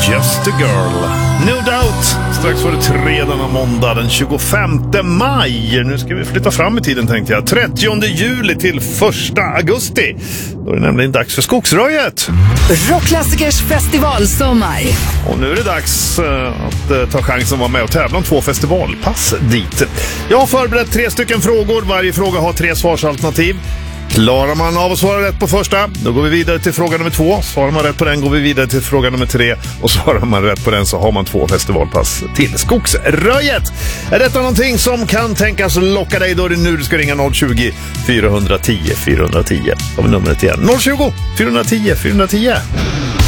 Just a Girl. No Doubt. Strax var det 3 denna måndag den 25 maj. Nu ska vi flytta fram i tiden tänkte jag. 30 juli till 1 augusti. Då är det nämligen dags för Skogsröjet. Rockklassikers festivalsommar. Och nu är det dags att ta chansen att vara med och tävla om 2 festivalpass dit. Jag har förberett 3 stycken frågor. Varje fråga har 3 svarsalternativ. Klarar man av att svara rätt på första, då går vi vidare till fråga nummer 2. Svarar man rätt på den går vi vidare till fråga nummer 3. Och svarar man rätt på den så har man 2 festivalpass till Skogsröjet. Är detta någonting som kan tänkas locka dig, då är det nu du ska ringa 020 410 410. Har vi numret igen. 020 410 410.